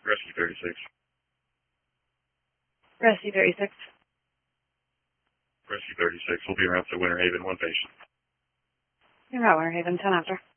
Rescue 36. Rescue 36. Rescue 36 will be around to Winter Haven, one patient. You're at Winter Haven, 10 after.